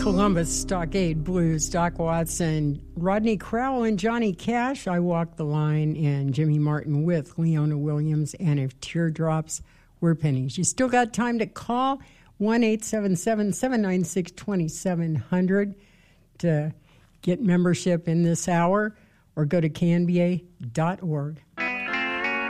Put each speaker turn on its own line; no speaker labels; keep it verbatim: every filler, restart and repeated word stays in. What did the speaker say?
Columbus, Stockade Blues, Doc Watson, Rodney Crowell, and Johnny Cash, I Walk the Line, and Jimmy Martin with Leona Williams, and If Teardrops Were Pennies. You still got time to call one eight seven seven, seven nine six, two seven zero zero to get membership in this hour, or go to K N B A dot org.